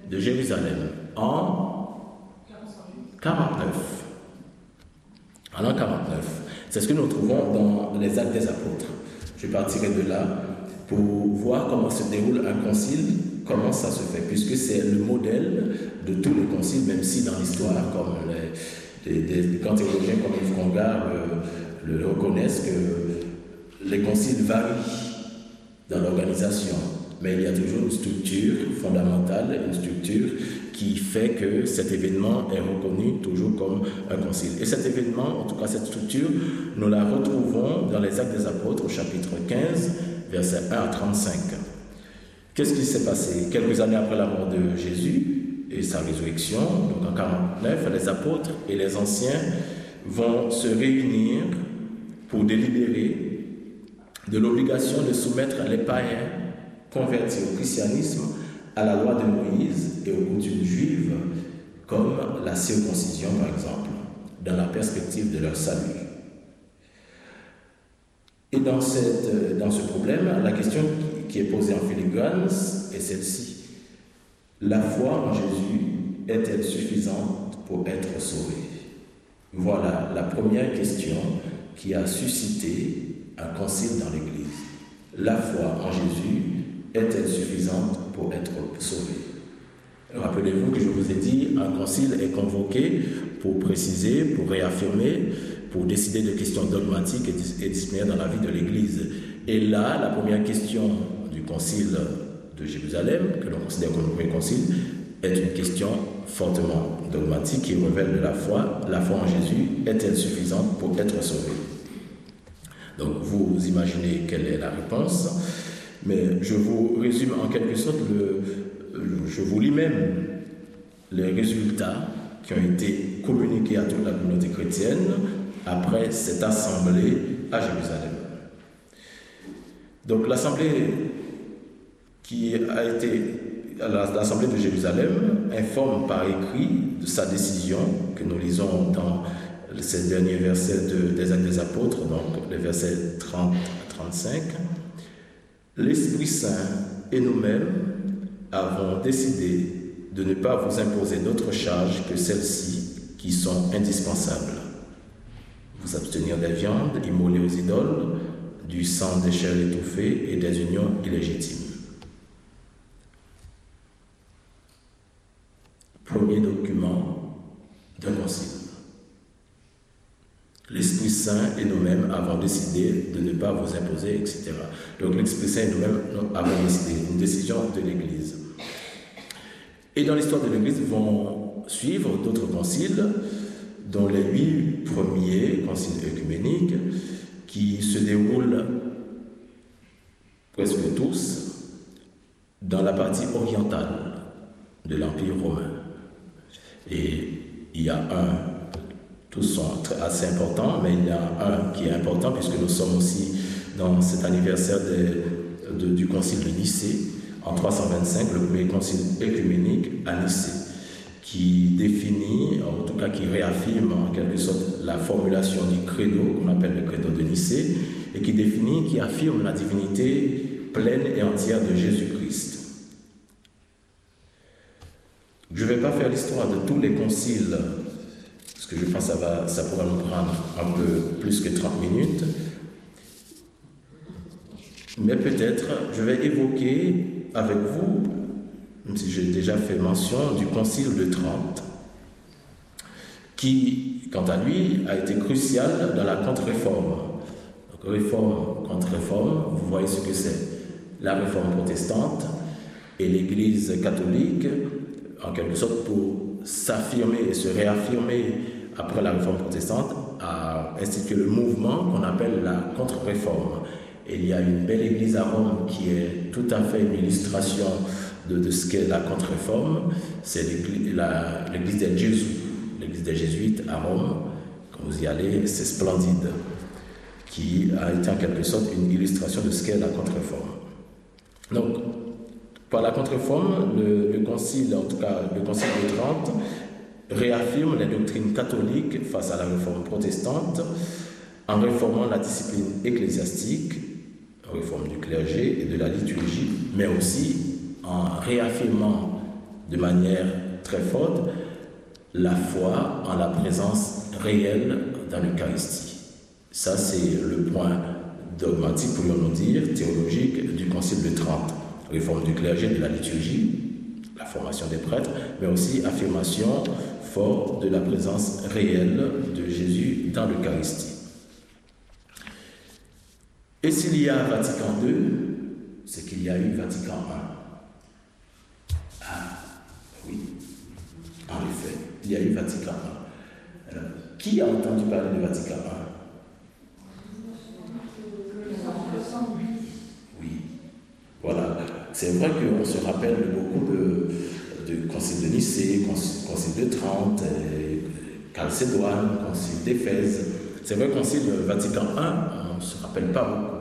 de Jérusalem en 49. En l'an 49. C'est ce que nous trouvons dans les Actes des Apôtres. Je partirai de là pour voir comment se déroule un concile, comment ça se fait, puisque c'est le modèle de tous les conciles, même si dans l'histoire, comme les grands théologiens comme Yves Congar le reconnaissent, que les conciles varient dans l'organisation, mais il y a toujours une structure fondamentale, une structure qui fait que cet événement est reconnu toujours comme un concile. Et cet événement, en tout cas cette structure, nous la retrouvons dans les Actes des Apôtres au chapitre 15, versets 1 à 35. Qu'est-ce qui s'est passé? Quelques années après la mort de Jésus et sa résurrection, donc en 49, les apôtres et les anciens vont se réunir pour délibérer de l'obligation de soumettre les païens convertis au christianisme à la loi de Moïse et aux coutumes juives, comme la circoncision par exemple, dans la perspective de leur salut. Et dans ce problème, la question qui est posée en filigrane est celle-ci. La foi en Jésus est-elle suffisante pour être sauvée? Voilà la première question qui a suscité un concile dans l'Église. La foi en Jésus est-elle suffisante pour être sauvée? Rappelez-vous que je vous ai dit, un concile est convoqué pour préciser, pour réaffirmer, pour décider de questions dogmatiques et disciplinaires dans la vie de l'Église. Et là, la première question du concile de Jérusalem, que l'on considère comme le premier concile, est une question fortement dogmatique qui révèle de la foi. La foi en Jésus est-elle suffisante pour être sauvée? Donc vous imaginez quelle est la réponse, mais je vous résume en quelque sorte, je vous lis même les résultats qui ont été communiqués à toute la communauté chrétienne après cette assemblée à Jérusalem. Donc l'assemblée qui a été l'assemblée de Jérusalem informe par écrit de sa décision que nous lisons dans ces derniers versets des Actes des Apôtres, donc les versets 30 à 35. L'Esprit Saint et nous-mêmes avons décidé de ne pas vous imposer d'autres charges que celles-ci qui sont indispensables. Vous abstenir des viandes immolées aux idoles, du sang des chairs étouffées et des unions illégitimes. Premier document d'un concile. L'Esprit Saint et nous-mêmes avons décidé de ne pas vous imposer, etc. Donc l'Esprit Saint et nous-mêmes avons décidé, une décision de l'Église. Et dans l'histoire de l'Église vont suivre d'autres conciles, dont les 8 premiers conciles œcuméniques, qui se déroulent presque tous dans la partie orientale de l'Empire romain. Et il y a tous sont assez importants, mais il y a un qui est important puisque nous sommes aussi dans cet anniversaire du concile de Nicée, en 325, le premier concile œcuménique à Nicée, qui définit, en tout cas qui réaffirme en quelque sorte la formulation du credo, qu'on appelle le credo de Nicée, et qui affirme la divinité pleine et entière de Jésus-Christ. Je ne vais pas faire l'histoire de tous les conciles, parce que je pense que ça pourra nous prendre un peu plus que 30 minutes, mais peut-être je vais évoquer avec vous, même si j'ai déjà fait mention, du concile de Trente, qui, quant à lui, a été crucial dans la contre-réforme. Donc, réforme, contre-réforme, vous voyez ce que c'est. La réforme protestante et l'Église catholique, en quelque sorte, pour s'affirmer et se réaffirmer après la réforme protestante, a institué le mouvement qu'on appelle la contre-réforme. Et il y a une belle église à Rome qui est tout à fait une illustration de ce qu'est la contre-réforme. C'est l'église des Jésuites, l'église des Jésuites à Rome. Quand vous y allez, c'est splendide, qui a été en quelque sorte une illustration de ce qu'est la contre-réforme. Donc, par la contre-réforme, le concile, en tout cas le concile de Trente, réaffirme les doctrines catholiques face à la réforme protestante en réformant la discipline ecclésiastique, réforme du clergé et de la liturgie, mais aussi en réaffirmant de manière très forte la foi en la présence réelle dans l'Eucharistie. Ça, c'est le point dogmatique, pourrions-nous dire, théologique du Concile de Trente. Réforme du clergé, de la liturgie, la formation des prêtres, mais aussi affirmation forte de la présence réelle de Jésus dans l'Eucharistie. Et s'il y a Vatican II, c'est qu'il y a eu Vatican I. Ah, oui, en effet, il y a eu Vatican I. Alors, qui a entendu parler de Vatican I? Oui, voilà. C'est vrai qu'on se rappelle beaucoup de Concile de Nicée, Concile de Trente, Chalcédoine, Concile d'Éphèse. C'est vrai, Concile Vatican I, on ne se rappelle pas beaucoup.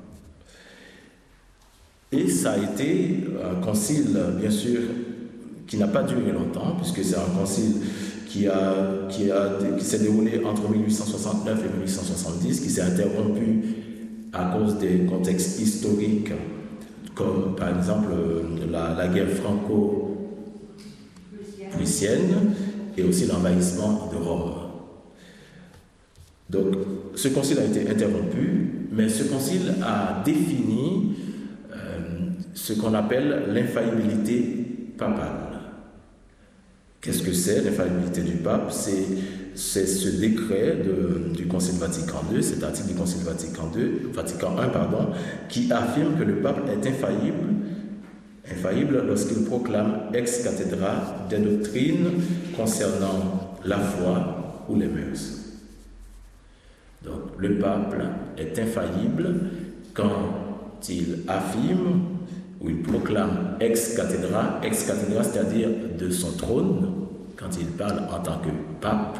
Et ça a été un concile, bien sûr, qui n'a pas duré longtemps, puisque c'est un concile qui s'est déroulé entre 1869 et 1870, qui s'est interrompu à cause des contextes historiques, comme par exemple la guerre franco-prussienne et aussi l'envahissement de Rome. Donc, ce concile a été interrompu, mais ce concile a défini ce qu'on appelle l'infaillibilité papale. Qu'est-ce que c'est l'infaillibilité du pape? C'est ce décret du Concile Vatican II, cet article du Concile Vatican I, qui affirme que le pape est infaillible lorsqu'il proclame ex cathedra des doctrines concernant la foi ou les mœurs. Donc, le pape est infaillible quand il affirme ou il proclame ex cathedra, c'est-à-dire de son trône, quand il parle en tant que pape,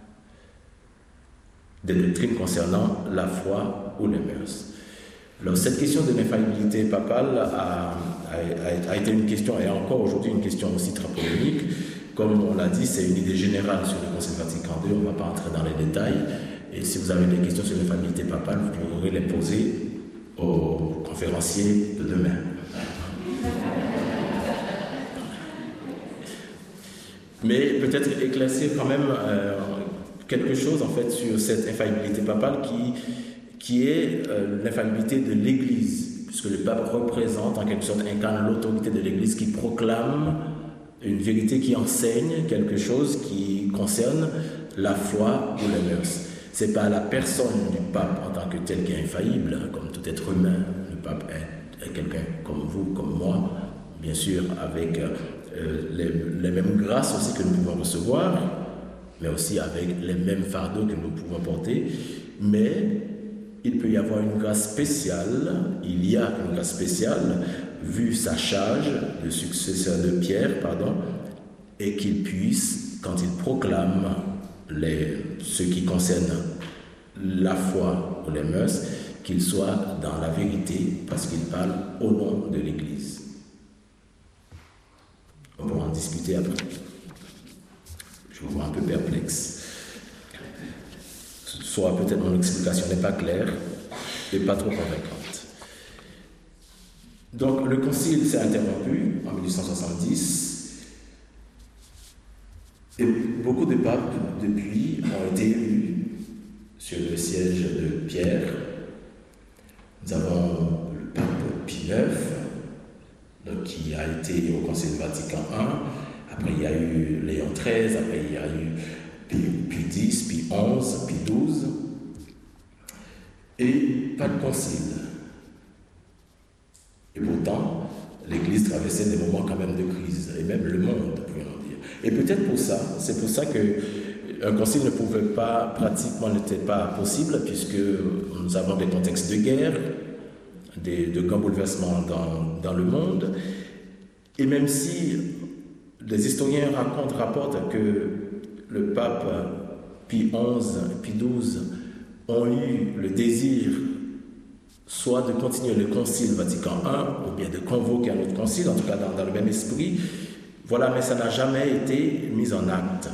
des doctrines concernant la foi ou les mœurs. Alors, cette question de l'infaillibilité papale a été une question, et encore aujourd'hui une question aussi très polémique. Comme on l'a dit, c'est une idée générale sur le Concile Vatican II, on ne va pas entrer dans les détails. Et si vous avez des questions sur l'infaillibilité papale, vous pourrez les poser aux conférenciers de demain. Mais peut-être éclaircir quand même quelque chose en fait sur cette infaillibilité papale qui est l'infaillibilité de l'Église, puisque le pape représente en quelque sorte, incarne l'autorité de l'Église qui proclame une vérité, qui enseigne quelque chose qui concerne la foi ou les mœurs. Ce n'est pas la personne du pape en tant que tel qui est infaillible, comme tout être humain. Le pape est quelqu'un comme vous, comme moi, bien sûr, avec les mêmes grâces aussi que nous pouvons recevoir, mais aussi avec les mêmes fardeaux que nous pouvons porter. Mais il peut y avoir une grâce spéciale, vu sa charge de successeur de Pierre, et qu'il puisse, quand il proclame ce qui concerne la foi ou les mœurs, qu'il soit dans la vérité, parce qu'il parle au nom de l'Église. On pourra en discuter après. Je vous vois un peu perplexe. Soit peut-être mon explication n'est pas claire et pas trop convaincante. Donc le concile s'est interrompu en 1870 et beaucoup de papes depuis ont été élus sur le siège de Pierre. Nous avons le pape Pie IX, qui a été au Concile Vatican I. Après, il y a eu Léon XIII. Après, il y a eu Pie X, Pie XI, Pie XII. Et pas de concile. Et pourtant, l'Église traversait des moments quand même de crise, et même le monde, pourrions dire. Et peut-être c'est pour ça qu'un concile n'était pas possible, puisque nous avons des contextes de guerre, de grands bouleversements dans le monde. Et même si les historiens rapportent que le pape Pie XI et Pie XII ont eu le désir soit de continuer le concile Vatican I, ou bien de convoquer un autre concile, en tout cas dans le même esprit, voilà, mais ça n'a jamais été mis en acte.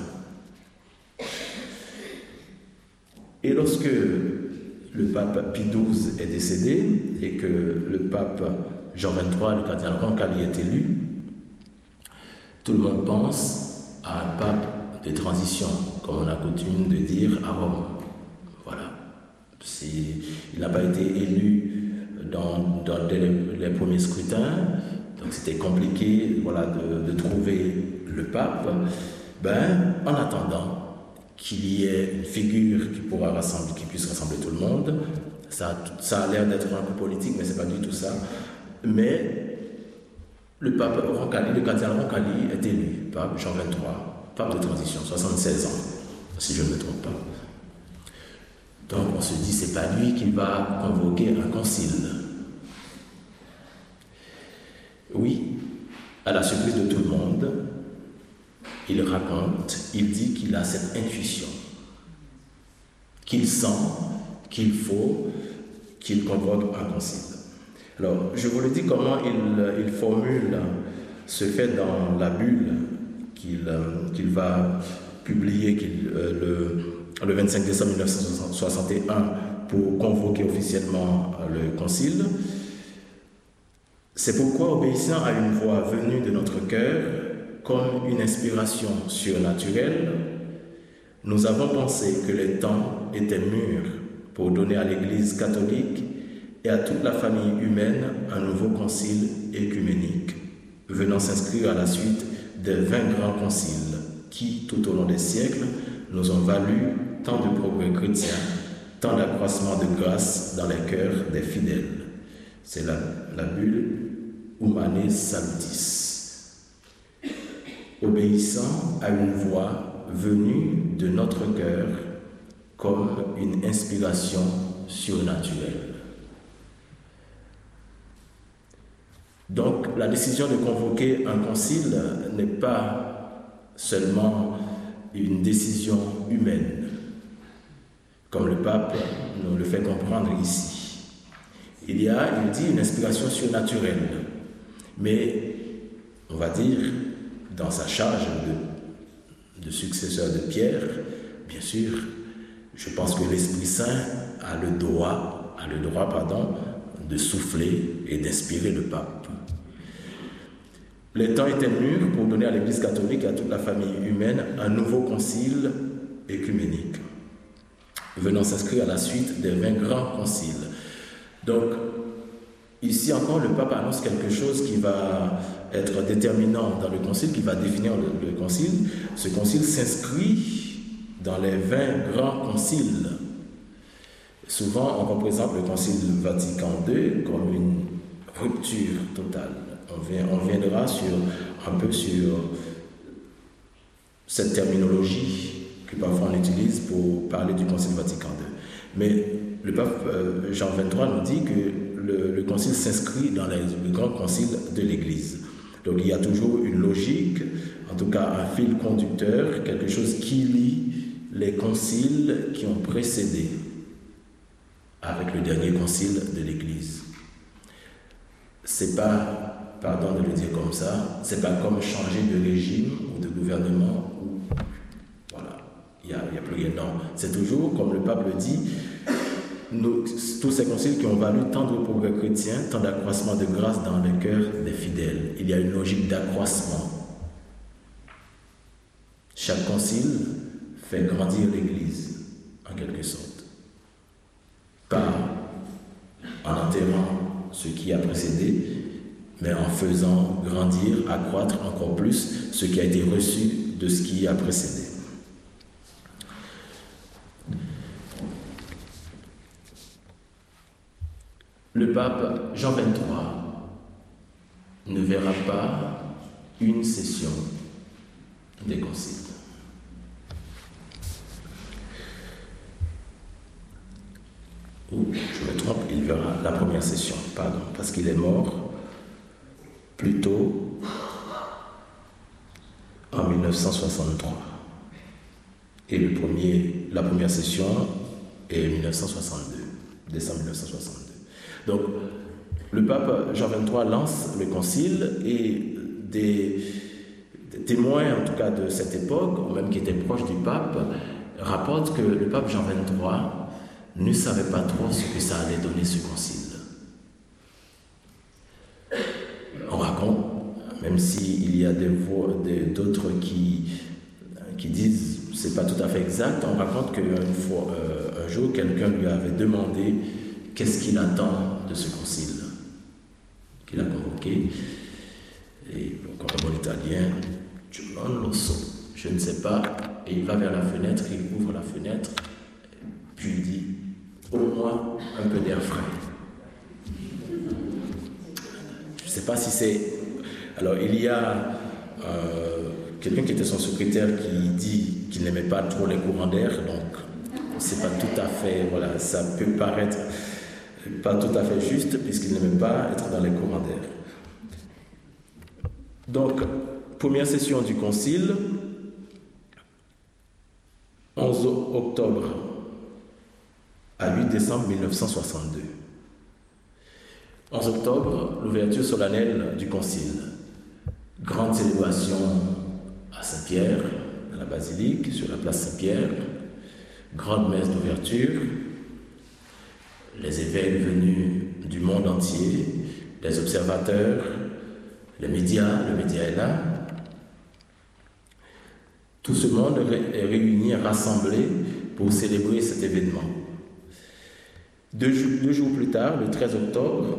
Et lorsque le pape Pie XII est décédé et que le pape Jean XXIII, le cardinal Roncalli, est élu, Tout le monde pense à un pape de transition, comme on a coutume de dire à Rome. Voilà. Il n'a pas été élu dès les premiers scrutins, donc c'était compliqué voilà, de trouver le pape. En attendant qu'il y ait une figure qui puisse rassembler tout le monde, ça a l'air d'être un peu politique, mais ce n'est pas du tout ça. Mais le pape Roncalli, le cardinal Roncalli est élu, pape Jean XXIII, pape de transition, 76 ans, si je ne me trompe pas. Donc on se dit, c'est pas lui qui va convoquer un concile. Oui, à la surprise de tout le monde, il raconte, il dit qu'il a cette intuition, qu'il sent qu'il faut qu'il convoque un concile. Alors, je vous le dis comment il formule ce fait dans la bulle qu'il va publier le 25 décembre 1961 pour convoquer officiellement le concile. C'est pourquoi, obéissant à une voix venue de notre cœur, comme une inspiration surnaturelle, nous avons pensé que les temps étaient mûrs pour donner à l'Église catholique et à toute la famille humaine un nouveau concile œcuménique, venant s'inscrire à la suite des 20 grands conciles qui, tout au long des siècles, nous ont valu tant de progrès chrétiens, tant d'accroissement de grâce dans les cœurs des fidèles. C'est la bulle Humane Salutis. Obéissant à une voix venue de notre cœur comme une inspiration surnaturelle. Donc, la décision de convoquer un concile n'est pas seulement une décision humaine, comme le pape nous le fait comprendre ici. Il dit une inspiration surnaturelle, mais on va dire, dans sa charge de successeur de Pierre, bien sûr, je pense que l'Esprit Saint a le droit de souffler et d'inspirer le pape. Les temps étaient mûrs pour donner à l'Église catholique et à toute la famille humaine un nouveau concile œcuménique, venant s'inscrire à la suite des 20 grands conciles. Donc, ici encore, le pape annonce quelque chose qui va être déterminant dans le concile, qui va définir le concile. Ce concile s'inscrit dans les 20 grands conciles. Souvent, on représente le concile Vatican II comme une rupture totale. On viendra un peu sur cette terminologie que parfois on utilise pour parler du concile Vatican II. Mais le pape Jean XXIII nous dit que le concile s'inscrit dans les grands conciles de l'Église. Donc il y a toujours une logique, en tout cas un fil conducteur, quelque chose qui lie les conciles qui ont précédé avec le dernier concile de l'Église. C'est pas, pardon de le dire comme ça, c'est pas comme changer de régime ou de gouvernement ou voilà, il y a plus rien. Non, c'est toujours, comme le pape le dit, tous ces conciles qui ont valu tant de progrès chrétiens, tant d'accroissement de grâce dans les cœurs des fidèles. Il y a une logique d'accroissement. Chaque concile fait grandir l'Église, en quelque sorte. Pas en enterrant ce qui a précédé, mais en faisant grandir, accroître encore plus ce qui a été reçu de ce qui a précédé. Le pape Jean XXIII ne verra pas une session des conciles. Ou, je me trompe, il verra la première session, pardon, parce qu'il est mort plus tôt en 1963. Et la première session est 1962, décembre 1962. Donc, le pape Jean XXIII lance le concile et des témoins, en tout cas de cette époque, ou même qui étaient proches du pape, rapportent que le pape Jean XXIII ne savait pas trop ce que ça allait donner ce concile. On raconte même s'il y a d'autres qui disent que ce n'est pas tout à fait exact. On raconte un jour, quelqu'un lui avait demandé qu'est-ce qu'il attend de ce concile qu'il a convoqué. Et comme un bon italien, non lo so, je ne sais pas. Et il va vers la fenêtre, il ouvre la fenêtre, puis il dit au moins un peu d'air frais. Je ne sais pas si c'est. Alors il y a quelqu'un qui était son secrétaire qui dit qu'il n'aimait pas trop les courants d'air, donc c'est pas tout à fait. Voilà, ça peut paraître pas tout à fait juste puisqu'il n'aimait pas être dans les courants d'air. Donc, première session du concile, 11 octobre à 8 décembre 1962. 11 octobre, l'ouverture solennelle du concile. Grande célébration à Saint-Pierre, à la basilique, sur la place Saint-Pierre. Grande messe d'ouverture. Les évêques venus du monde entier, les observateurs, les médias, le média est là. Tout ce monde est réuni, rassemblé pour célébrer cet événement. Deux jours plus tard, le 13 octobre,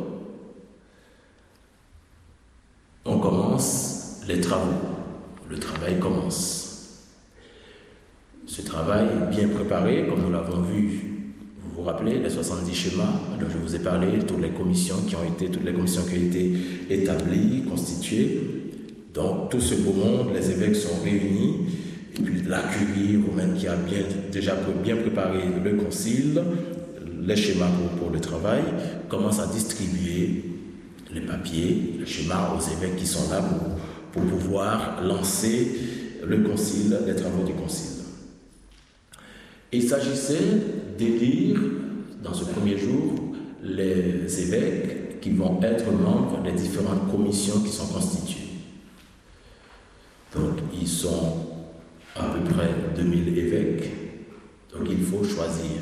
on commence les travaux. Le travail commence. Ce travail bien préparé, comme nous l'avons vu, vous vous rappelez, les 70 schémas dont je vous ai parlé, toutes les commissions qui ont été établies, constituées. Donc, tout ce beau monde, les évêques sont réunis, et puis la curie romaine qui a déjà bien préparé le concile, les schémas pour le travail, commence à distribuer les papiers, les schémas aux évêques qui sont là pour pouvoir lancer le concile, les travaux du concile. Il s'agissait d'élire, dans ce premier jour, les évêques qui vont être membres des différentes commissions qui sont constituées. Donc, ils sont à peu près 2000 évêques, donc il faut choisir.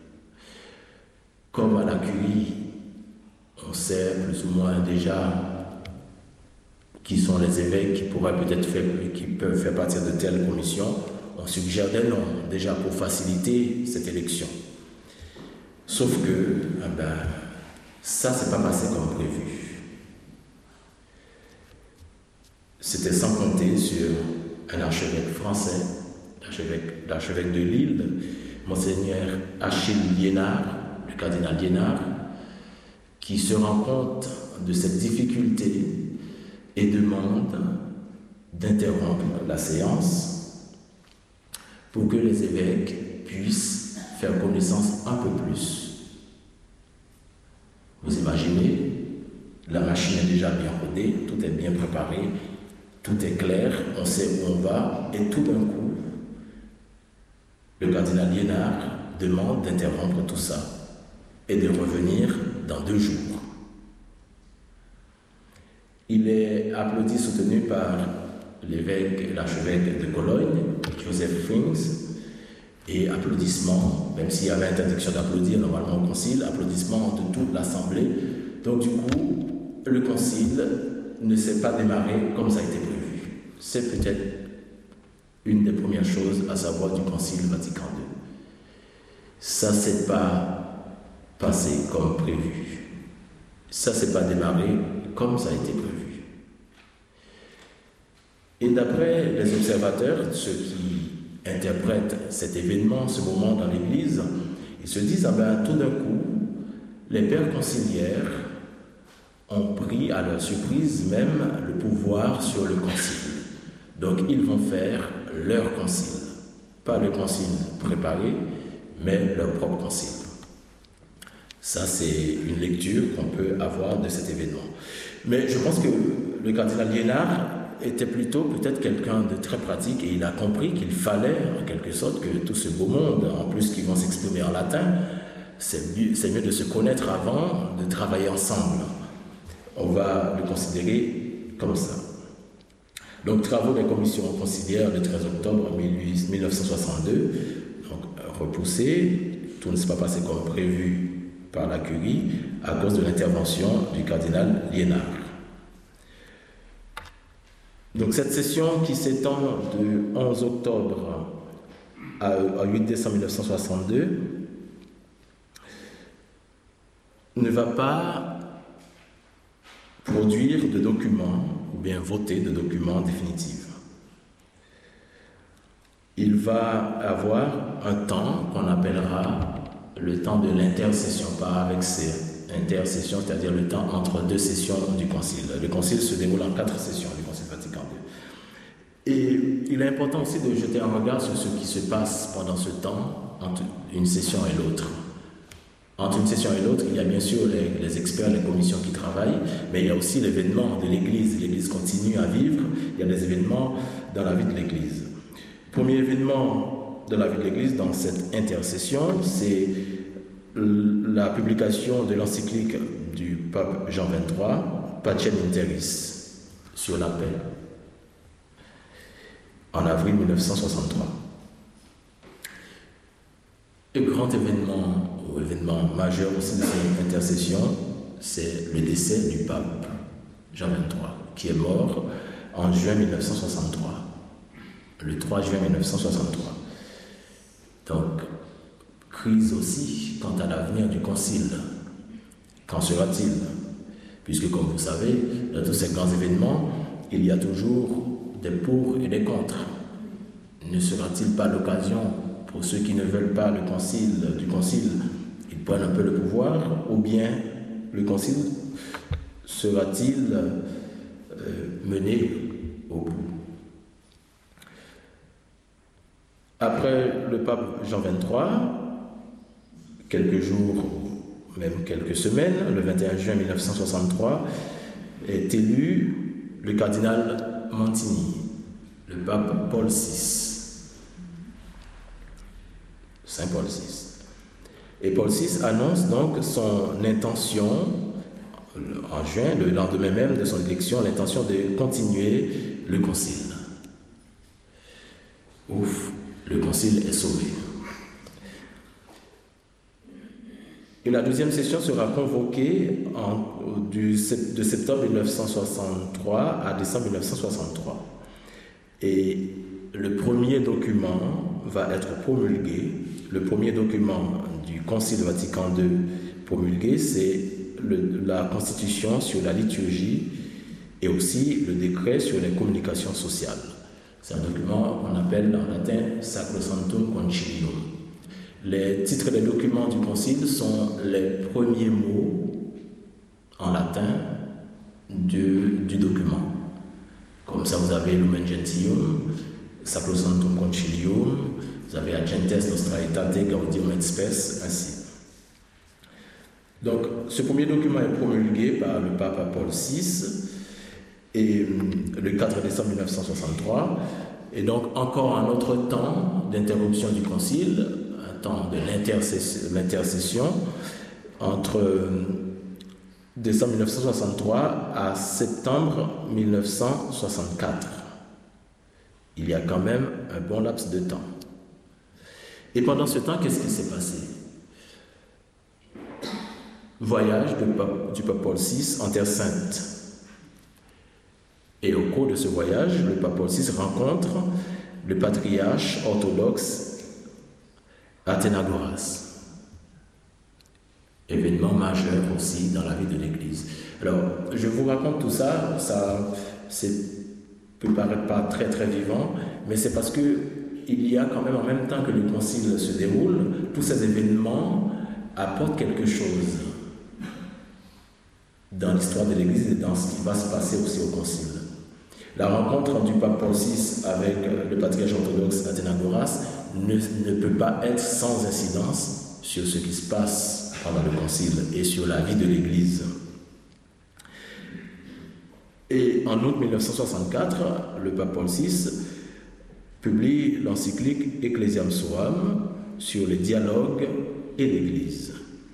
Comme à la curie, on sait plus ou moins déjà qui sont les évêques qui peuvent faire partie de telle commission, on suggère des noms déjà pour faciliter cette élection. Sauf que, ça ne s'est pas passé comme prévu. C'était sans compter sur un archevêque français, l'archevêque de Lille, Monseigneur Achille Liénard, le cardinal Liénard, qui se rend compte de cette difficulté et demande d'interrompre la séance pour que les évêques puissent faire connaissance un peu plus. Vous imaginez, la machine est déjà bien rodée, tout est bien préparé, tout est clair, on sait où on va, et tout d'un coup, le cardinal Liénard demande d'interrompre tout ça et de revenir dans 2 jours. Il est applaudi, soutenu par l'archevêque de Cologne, Joseph Frings, et applaudissements, même s'il y avait interdiction d'applaudir normalement au concile, applaudissements de toute l'assemblée. Donc du coup, le concile ne s'est pas démarré comme ça a été prévu. C'est peut-être une des premières choses à savoir du concile Vatican II. Ça ne s'est pas passé comme prévu. Ça ne s'est pas démarré comme ça a été prévu. Et d'après les observateurs, ceux qui interprètent cet événement, ce moment dans l'Église, ils se disent, tout d'un coup, les pères conciliaires ont pris à leur surprise même le pouvoir sur le concile. Donc ils vont faire leur concile. Pas le concile préparé, mais leur propre concile. Ça, c'est une lecture qu'on peut avoir de cet événement. Mais je pense que le cardinal Liénard était plutôt peut-être quelqu'un de très pratique et il a compris qu'il fallait, en quelque sorte, que tout ce beau monde, en plus qui vont s'exprimer en latin, c'est mieux de se connaître avant, de travailler ensemble. On va le considérer comme ça. Donc, travaux des commissions conciliaires le 13 octobre 1962, donc repoussés, tout ne s'est pas passé comme prévu par la curie à cause de l'intervention du cardinal Liénard. Donc cette session qui s'étend de 11 octobre à 8 décembre 1962 ne va pas produire de documents ou bien voter de documents définitifs. Il va avoir un temps qu'on appellera le temps de l'intercession, pas avec ces intercessions, c'est-à-dire le temps entre deux sessions du Concile. Le Concile se déroule en 4 sessions, le Concile Vatican II. Et il est important aussi de jeter un regard sur ce qui se passe pendant ce temps entre une session et l'autre. Entre une session et l'autre, il y a bien sûr les experts, les commissions qui travaillent, mais il y a aussi l'événement de l'Église. L'Église continue à vivre, il y a des événements dans la vie de l'Église. Premier événement de la vie de l'Église dans cette intercession, c'est la publication de l'encyclique du pape Jean XXIII, Pacem in Terris, sur la paix, en avril 1963. Le grand événement, ou événement majeur aussi de cette intercession, c'est le décès du pape Jean XXIII, qui est mort en juin 1963, le 3 juin 1963. Donc, crise aussi quant à l'avenir du Concile. Qu'en sera-t-il? Puisque, comme vous savez, dans tous ces grands événements, il y a toujours des pour et des contre. Ne sera-t-il pas l'occasion pour ceux qui ne veulent pas du Concile, ils prennent un peu le pouvoir, ou bien le Concile sera-t-il mené au bout? Après le pape Jean XXIII, quelques jours, même quelques semaines, le 21 juin 1963, est élu le cardinal Montini, le pape Paul VI. Saint Paul VI. Et Paul VI annonce donc son intention, en juin, le lendemain même de son élection, l'intention de continuer le concile. Ouf, le concile est sauvé. Et la deuxième session sera convoquée de septembre 1963 à décembre 1963. Et le premier document va être promulgué. Le premier document du Concile Vatican II promulgué, c'est la Constitution sur la liturgie et aussi le décret sur les communications sociales. C'est un document qu'on appelle en latin Sacrosanctum Concilium. Les titres des documents du Concile sont les premiers mots en latin du document. Comme ça, vous avez Lumen Gentium, Sacrosanctum Concilium, vous avez Agentes Nostra Aetate Gaudium et Spes, ainsi. Donc, ce premier document est promulgué par le pape Paul VI et le 4 décembre 1963. Et donc, encore un autre temps d'interruption du concile, un temps de l'intercession entre décembre 1963 à septembre 1964. Il y a quand même un bon laps de temps. Et pendant ce temps, qu'est-ce qui s'est passé? Voyage du pape Paul VI en Terre Sainte. Et au cours de ce voyage, le pape Paul VI rencontre le patriarche orthodoxe Athénagoras. Événement majeur aussi dans la vie de l'Église. Alors, je vous raconte tout ça, peut paraître pas très très vivant, mais c'est parce que il y a quand même en même temps que le concile se déroule, tous ces événements apportent quelque chose dans l'histoire de l'Église et dans ce qui va se passer aussi au concile. La rencontre du pape Paul VI avec le patriarche orthodoxe Athénagoras ne peut pas être sans incidence sur ce qui se passe pendant le concile et sur la vie de l'Église. Et en août 1964, le pape Paul VI publie l'encyclique Ecclesiam Suam sur le dialogue et l'Église.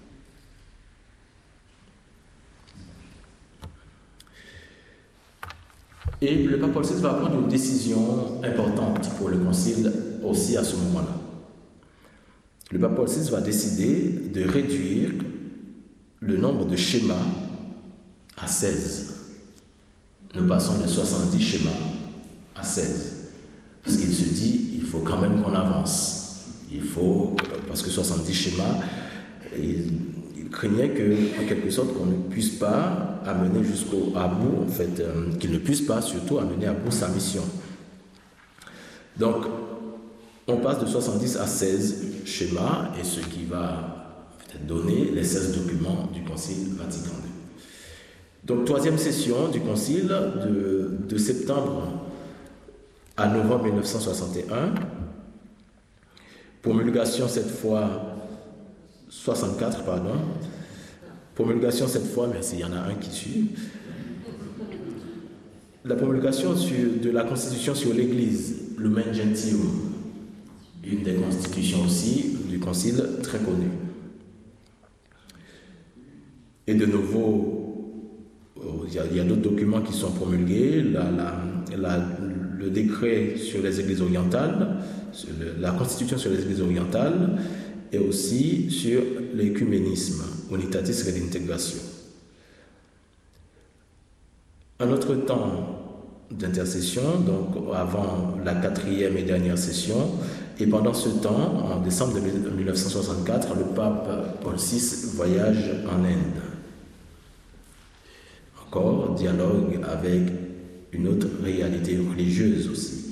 Et le pape Paul VI va prendre une décision importante pour le concile aussi à ce moment-là. Le pape Paul VI va décider de réduire le nombre de schémas à 16. Nous passons de 70 schémas à 16. Parce qu'il se dit, il faut quand même qu'on avance. Il faut, parce que 70 schémas, il craignait que, en quelque sorte, qu'on ne puisse pas amener jusqu'au bout, en fait, qu'il ne puisse pas surtout amener à bout sa mission. Donc, on passe de 70 à 16 schémas, et ce qui va peut-être donner les 16 documents du Concile Vatican II. Donc, troisième session du Concile, de septembre à novembre 1961, promulgation cette fois, 64, pardon, promulgation cette fois, mais il y en a un qui suit, la promulgation de la Constitution sur l'Église, Lumen Gentium, une des constitutions aussi du Concile très connue. Et de nouveau, il y a d'autres documents qui sont promulgués, le décret sur les Églises orientales, la Constitution sur les Églises orientales, et aussi sur l'écuménisme, Unitatis Redintegratio. Un autre temps d'intercession, donc avant la 4e et dernière session, et pendant ce temps, en décembre 1964, le pape Paul VI voyage en Inde. Encore, dialogue avec une autre réalité religieuse aussi.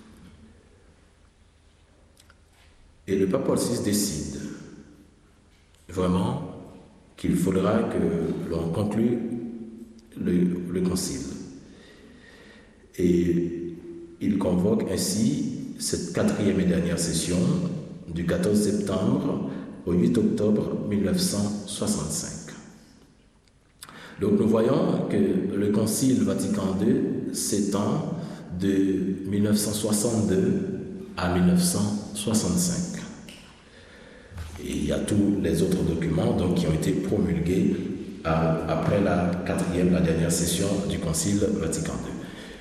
Et le pape Paul VI décide vraiment qu'il faudra que l'on conclue le concile. Et il convoque ainsi cette 4e et dernière session du 14 septembre au 8 octobre 1965. Donc nous voyons que le Concile Vatican II s'étend de 1962 à 1965. Et il y a tous les autres documents donc, qui ont été promulgués après la 4e, la dernière session du Concile Vatican II.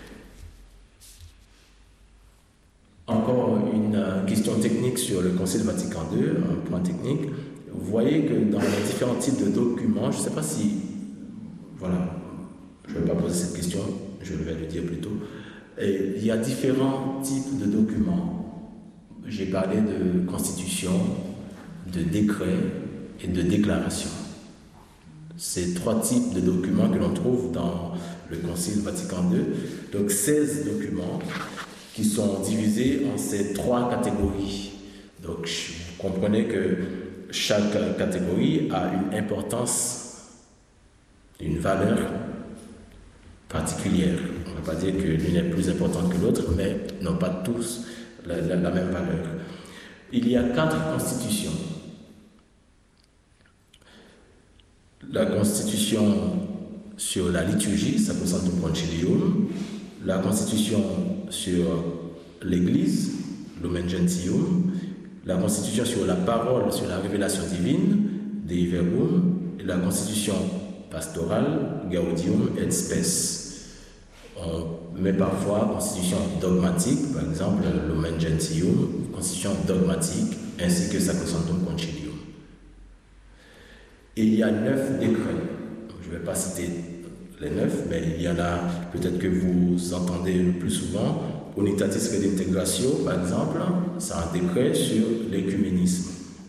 Encore une question technique sur le Concile Vatican II, un point technique. Vous voyez que dans les différents types de documents, je ne sais pas si... Voilà, je ne vais pas poser cette question, je vais le dire plus tôt. Et il y a différents types de documents. J'ai parlé de constitution, de décret et de déclaration. Ces trois types de documents que l'on trouve dans le Concile Vatican II. Donc 16 documents qui sont divisés en ces trois catégories. Donc vous comprenez que chaque catégorie a une importance, une valeur particulière. On ne va pas dire que l'une est plus importante que l'autre, mais n'ont pas tous la même valeur. Il y a 4 constitutions. La constitution sur la liturgie, Sacrosanctum Concilium, la constitution sur l'Église, Lumen Gentium, la constitution sur la parole, sur la révélation divine, Dei Verbum, et la constitution pastorale, Gaudium et Spes. On met parfois constitution dogmatique, par exemple Lumen Gentium, constitution dogmatique, ainsi que Sacrosanctum Concilium. Et il y a 9 décrets. Je ne vais pas citer les 9, mais il y en a peut-être que vous entendez le plus souvent. Unitatis Redintegratio, par exemple, c'est un décret sur l'écuménisme.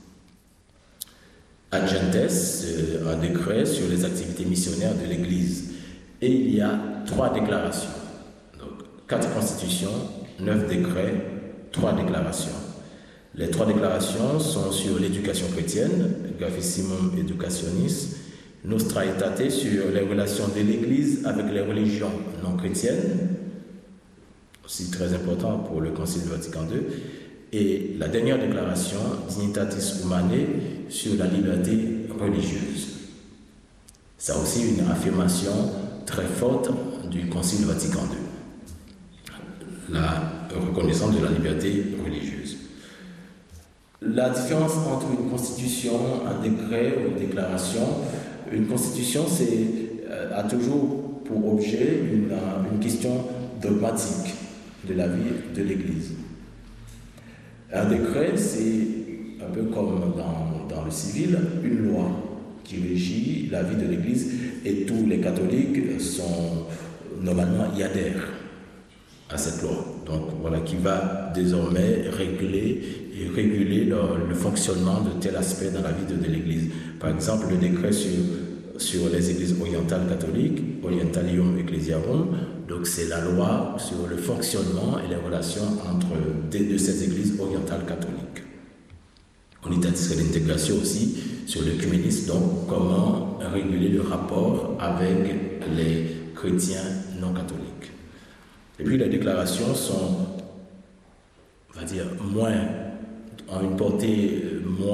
Ad Gentes, un décret sur les activités missionnaires de l'Église. Et il y a 3 déclarations. Donc 4 constitutions, 9 décrets, 3 déclarations. Les 3 déclarations sont sur l'éducation chrétienne, Gravissimum Educationis, Nostra Aetate sur les relations de l'Église avec les religions non chrétiennes, aussi très important pour le Concile Vatican II, et la dernière déclaration, Dignitatis Humanae, sur la liberté religieuse. C'est aussi une affirmation très forte du Concile Vatican II, la reconnaissance de la liberté religieuse. La différence entre une constitution, un décret ou une déclaration, une constitution a toujours pour objet une question dogmatique de la vie de l'Église. Un décret, c'est un peu comme dans le civil, une loi qui régit la vie de l'Église et tous les catholiques sont normalement y adhèrent. à cette loi. Donc voilà, qui va désormais réguler le fonctionnement de tel aspect dans la vie de l'Église. Par exemple, le décret sur les églises orientales catholiques, Orientalium Ecclesiarum, donc c'est la loi sur le fonctionnement et les relations entre de ces églises orientales catholiques. Unitatis Redintegratio aussi sur l'œcuménisme, donc comment réguler le rapport avec les chrétiens non catholiques. Et puis les déclarations sont, on va dire, ont une portée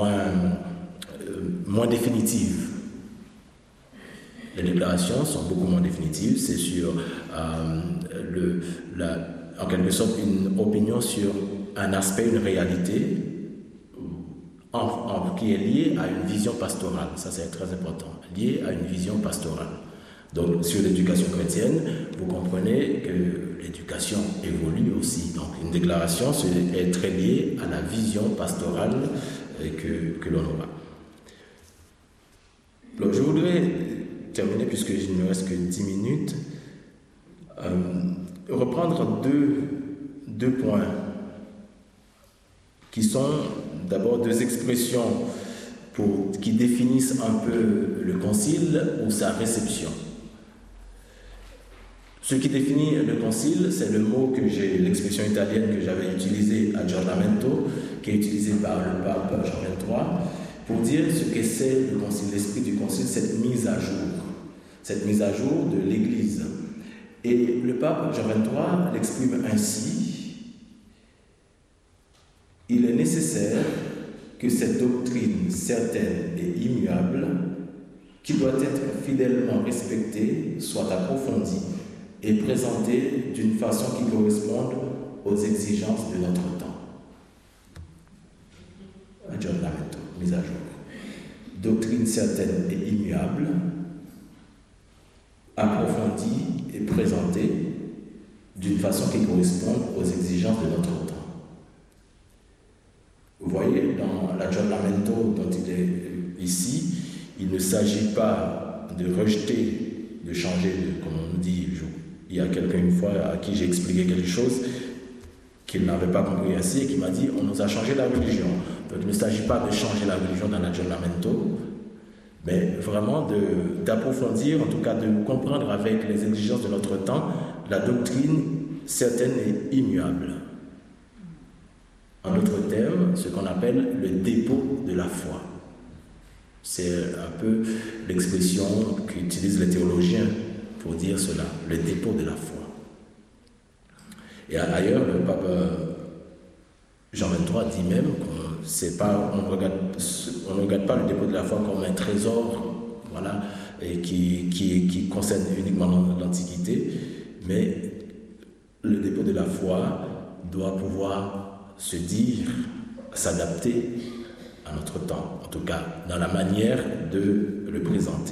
moins définitive. Les déclarations sont beaucoup moins définitives, c'est sur en quelque sorte une opinion sur un aspect, une réalité qui est liée à une vision pastorale. Ça c'est très important, liée à une vision pastorale. Donc sur l'éducation chrétienne, vous comprenez que l'éducation évolue aussi. Donc une déclaration est très liée à la vision pastorale que l'on aura. Donc je voudrais terminer, puisque il ne me reste que 10 minutes, reprendre deux points qui sont d'abord deux expressions qui définissent un peu le concile ou sa réception. Ce qui définit le concile, c'est l'expression italienne que j'avais utilisée, aggiornamento, qui est utilisée par le pape Jean XXIII, pour dire ce que c'est le concile, l'esprit du concile, cette mise à jour de l'Église. Et le pape Jean XXIII l'exprime ainsi: il est nécessaire que cette doctrine certaine et immuable, qui doit être fidèlement respectée, soit approfondie et présentée d'une façon qui corresponde aux exigences de notre temps. Aggiornamento, mise à jour. Doctrine certaine et immuable, approfondie et présentée d'une façon qui corresponde aux exigences de notre temps. Vous voyez, dans l'aggiornamento dont il est ici, il ne s'agit pas de rejeter, de changer, comme on nous dit. Il y a quelqu'un une fois à qui j'ai expliqué quelque chose qu'il n'avait pas compris ainsi et qui m'a dit: on nous a changé la religion. Donc il ne s'agit pas de changer la religion dans l'aggiornamento, mais vraiment d'approfondir, en tout cas de comprendre avec les exigences de notre temps, la doctrine certaine et immuable. En d'autres termes, ce qu'on appelle le dépôt de la foi. C'est un peu l'expression qu'utilisent les théologiens pour dire cela, le dépôt de la foi. Et ailleurs, le pape Jean XXIII dit même qu'on ne regarde pas le dépôt de la foi comme un trésor, voilà, et qui concerne uniquement l'Antiquité, mais le dépôt de la foi doit pouvoir se dire, s'adapter à notre temps, en tout cas dans la manière de le présenter.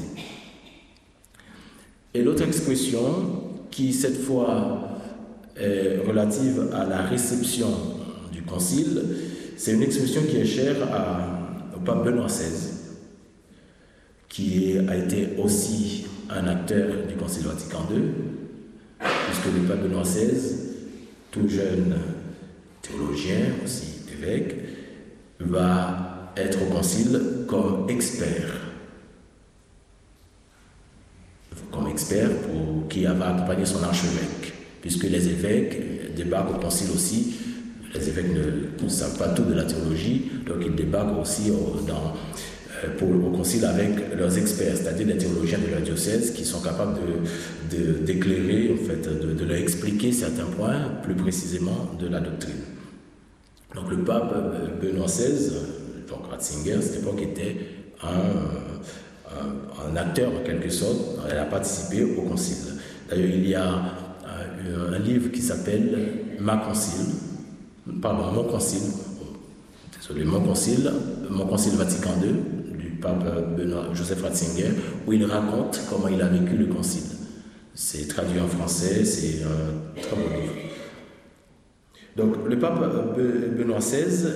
Et l'autre expression, qui cette fois est relative à la réception du concile, c'est une expression qui est chère au pape Benoît XVI, qui a été aussi un acteur du Concile Vatican II, puisque le pape Benoît XVI, tout jeune théologien, aussi évêque, va être au concile comme expert qui va accompagner son archevêque, puisque les évêques débarquent au concile aussi. Les évêques ne savent pas tout de la théologie, donc ils débarquent aussi au concile avec leurs experts, c'est-à-dire les théologiens de leur diocèse qui sont capables d'éclairer, en fait, de leur expliquer certains points plus précisément de la doctrine. Donc le pape Benoît XVI, donc Ratzinger, à cette époque, était un acteur en quelque sorte. Elle a participé au concile. D'ailleurs, il y a un livre qui s'appelle Mon concile, Mon concile Vatican II, du pape Joseph Ratzinger, où il raconte comment il a vécu le concile. C'est traduit en français, c'est un très beau livre. Donc le pape Benoît XVI,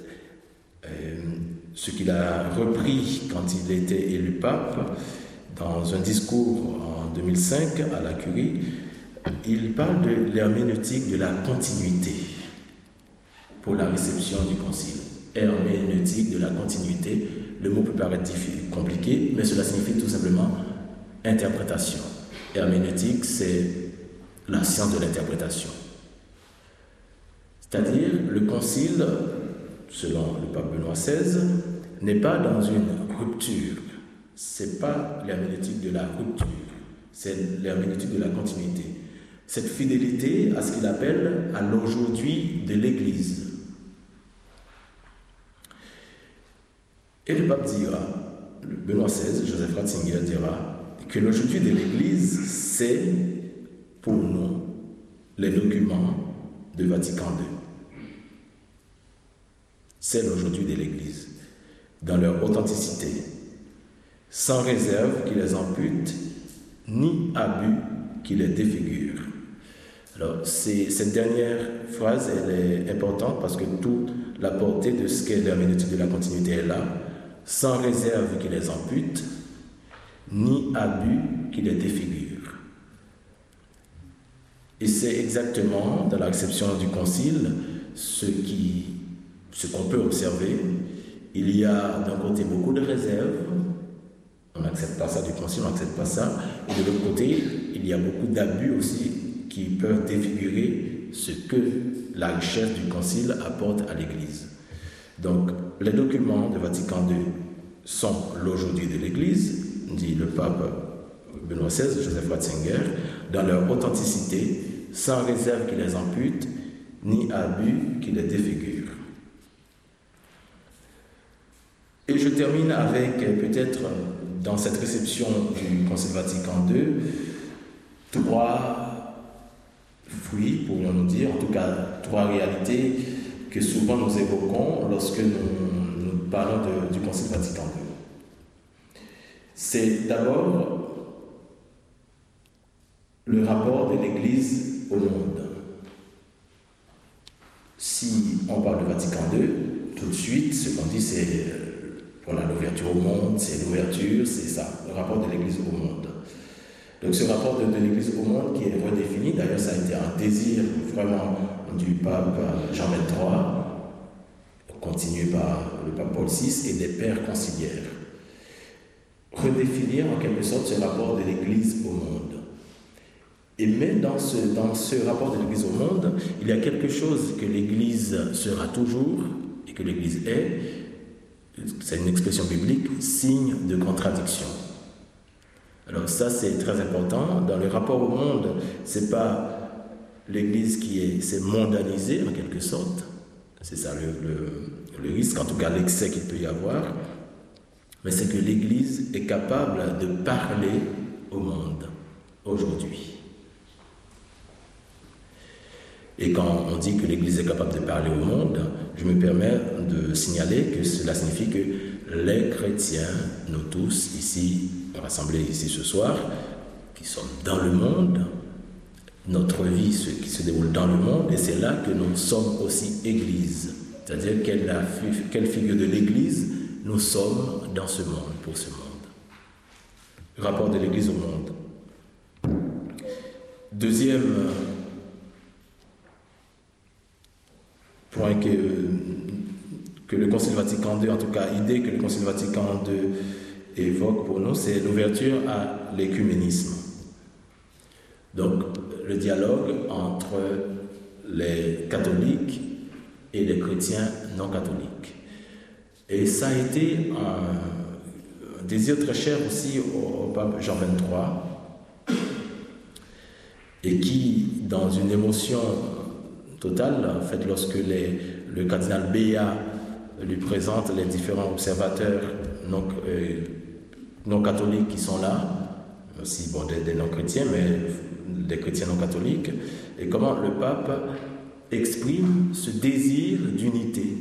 ce qu'il a repris quand il était élu pape, dans un discours en 2005 à la Curie, il parle de l'herméneutique de la continuité pour la réception du concile. Herméneutique de la continuité, le mot peut paraître compliqué, mais cela signifie tout simplement interprétation. Herméneutique, c'est la science de l'interprétation. C'est-à-dire, le concile, selon le pape Benoît XVI, n'est pas dans une rupture. Ce n'est pas l'herméneutique de la rupture, c'est l'herméneutique de la continuité. Cette fidélité à ce qu'il appelle à l'aujourd'hui de l'Église. Et le pape dira, Benoît XVI, Joseph Ratzinger dira, que l'aujourd'hui de l'Église, c'est pour nous les documents de Vatican II. C'est l'aujourd'hui de l'Église, dans leur authenticité, sans réserve qui les ampute, ni abus qui les défigure. Alors, cette dernière phrase, elle est importante parce que toute la portée de ce qu'est l'herméneutique de la continuité est là, sans réserve qui les ampute, ni abus qui les défigure. Et c'est exactement dans la réception du concile ce qu'on peut observer. Il y a d'un côté beaucoup de réserves, on n'accepte pas ça du concile, on n'accepte pas ça, et de l'autre côté, il y a beaucoup d'abus aussi qui peuvent défigurer ce que la richesse du concile apporte à l'Église. Donc, les documents de Vatican II sont l'aujourd'hui de l'Église, dit le pape Benoît XVI, Joseph Ratzinger, dans leur authenticité, sans réserve qui les ampute, ni abus qui les défigure. Et je termine avec peut-être, dans cette réception du Concile Vatican II, 3 fruits, pourrions-nous dire, en tout cas 3 réalités que souvent nous évoquons lorsque nous parlons du Concile Vatican II. C'est d'abord le rapport de l'Église au monde. Si on parle de Vatican II, tout de suite, ce qu'on dit, c'est voilà, l'ouverture au monde, c'est l'ouverture, c'est ça, le rapport de l'Église au monde. Donc ce rapport de l'Église au monde qui est redéfini, d'ailleurs ça a été un désir vraiment du pape Jean XXIII, continué par le pape Paul VI et des pères conciliaires. Redéfinir en quelque sorte ce rapport de l'Église au monde. Et même dans ce rapport de l'Église au monde, il y a quelque chose que l'Église sera toujours et que l'Église est, c'est une expression biblique, signe de contradiction. Alors ça c'est très important. Dans le rapport au monde, c'est pas l'Église qui s'est mondanisée en quelque sorte, c'est ça le risque, en tout cas l'excès qu'il peut y avoir, mais c'est que l'Église est capable de parler au monde aujourd'hui. Et quand on dit que l'Église est capable de parler au monde, je me permets de signaler que cela signifie que les chrétiens, nous tous ici, rassemblés ici ce soir, qui sommes dans le monde, notre vie qui se déroule dans le monde, et c'est là que nous sommes aussi Église. C'est-à-dire quelle figure de l'Église nous sommes dans ce monde, pour ce monde. Rapport de l'Église au monde. Deuxième point que le Concile Vatican II, en tout cas idée que le Concile Vatican II évoque pour nous, c'est l'ouverture à l'écuménisme. Donc le dialogue entre les catholiques et les chrétiens non catholiques. Et ça a été un désir très cher aussi au pape Jean XXIII, et qui, dans une émotion totale, en fait, lorsque le cardinal Béat lui présente les différents observateurs non catholiques qui sont là, aussi bon, des non-chrétiens, mais des chrétiens non catholiques, et comment le pape exprime ce désir d'unité.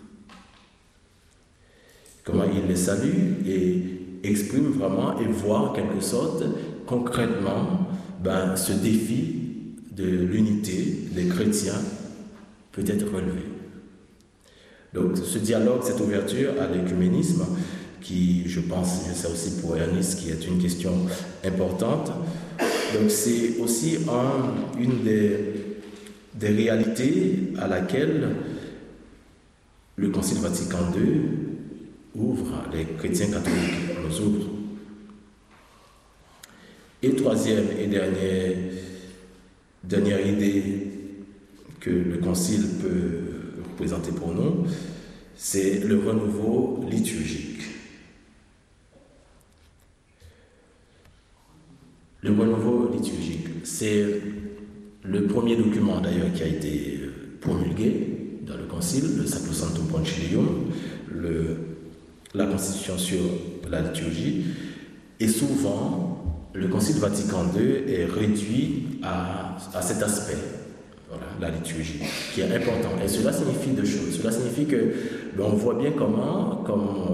Comment il les salue et exprime vraiment et voit en quelque sorte concrètement ce défi de l'unité des chrétiens peut être relevé. Donc ce dialogue, cette ouverture à l'écuménisme, qui je pense, c'est aussi pour Ernest, qui est une question importante, Donc c'est aussi une des réalités à laquelle le Concile Vatican II ouvre, les chrétiens catholiques nous ouvrent. Et troisième et dernière idée que le Concile peut représenter pour nous, c'est le renouveau liturgique. Le renouveau liturgique, c'est le premier document d'ailleurs qui a été promulgué dans le Concile, le Sacrosanctum Concilium, la Constitution sur la liturgie, et souvent le Concile Vatican II est réduit à cet aspect, voilà, la liturgie, qui est important. Et cela signifie deux choses. Cela signifie que on voit bien comment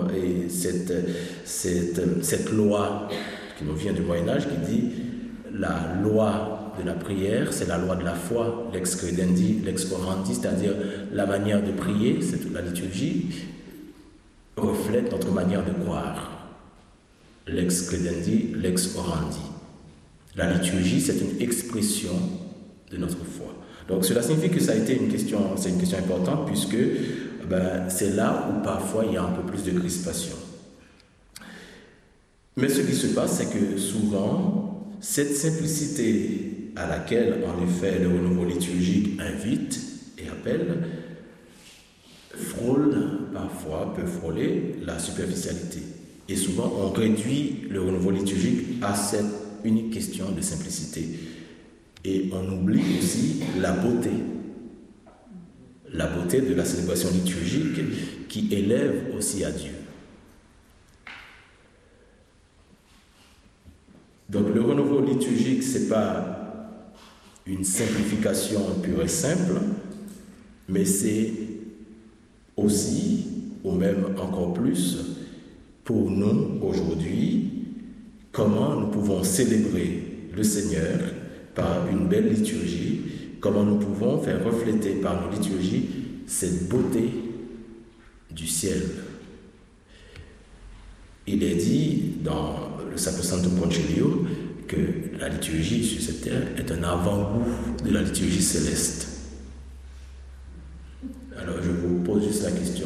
cette loi qui nous vient du Moyen-Âge, qui dit la loi de la prière, c'est la loi de la foi, lex credendi, lex orandi, c'est-à-dire la manière de prier, c'est la liturgie, reflète notre manière de croire. Lex credendi, lex orandi. La liturgie, c'est une expression de notre foi. Donc cela signifie que ça a été une question importante, puisque c'est là où parfois il y a un peu plus de crispation. Mais ce qui se passe, c'est que souvent, cette simplicité à laquelle, en effet, le renouveau liturgique invite et appelle, peut frôler la superficialité. Et souvent, on réduit le renouveau liturgique à cette unique question de simplicité. Et on oublie aussi la beauté de la célébration liturgique qui élève aussi à Dieu. Donc le renouveau liturgique, ce n'est pas une simplification pure et simple, mais c'est aussi, ou même encore plus, pour nous aujourd'hui, comment nous pouvons célébrer le Seigneur par une belle liturgie, comment nous pouvons faire refléter par nos liturgies cette beauté du ciel. Il est dit dans le Sacrosanctum Concilium que la liturgie sur cette terre est un avant-goût de la liturgie céleste. Alors je vous pose juste la question,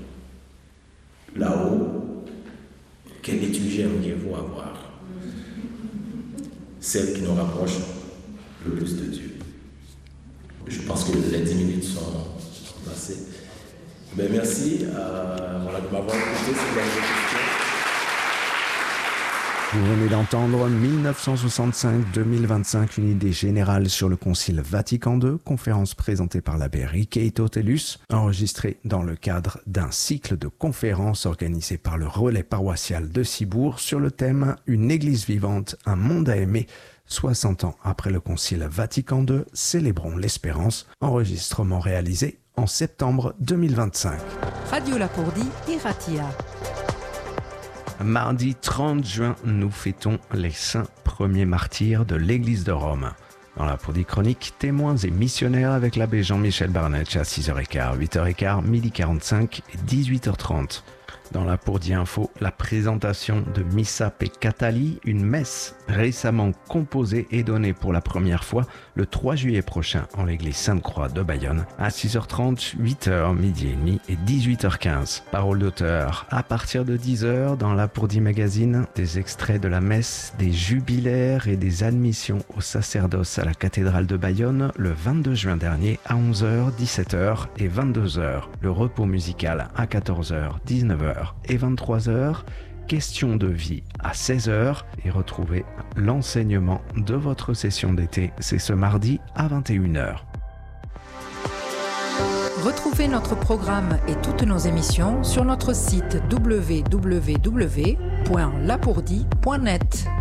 là-haut, quelle liturgie aimeriez-vous avoir? Celle qui nous rapproche le plus de Dieu. Je pense que les 10 minutes sont passées. Merci de m'avoir écouté. Si vous avez des questions. Vous venez d'entendre 1965-2025, une idée générale sur le Concile Vatican II, conférence présentée par l'abbé Riqueito Tellus, enregistrée dans le cadre d'un cycle de conférences organisé par le relais paroissial de Cibourg sur le thème « Une Église vivante, un monde à aimer ». 60 ans après le Concile Vatican II, célébrons l'espérance, enregistrement réalisé en septembre 2025. Radio Lapourdie et Ratia. Mardi 30 juin, nous fêtons les saints premiers martyrs de l'Église de Rome. Dans la Lapourdie chronique, témoins et missionnaires avec l'abbé Jean-Michel Barnetch à 6h15, 8h15, 12h45 et 18h30. Dans la Lapourdie Info, la présentation de Missa Peccatali, une messe récemment composée et donnée pour la première fois le 3 juillet prochain en l'église Sainte-Croix de Bayonne à 6h30, 8h, midi et demi et 18h15. Parole d'auteur à partir de 10h dans la Lapourdie Magazine, des extraits de la messe, des jubilaires et des admissions au sacerdoce à la cathédrale de Bayonne le 22 juin dernier à 11h, 17h et 22h. Le repos musical à 14h, 19h et 23h, question de vie à 16h et retrouvez l'enseignement de votre session d'été, c'est ce mardi à 21h. Retrouvez notre programme et toutes nos émissions sur notre site www.lapourdie.net.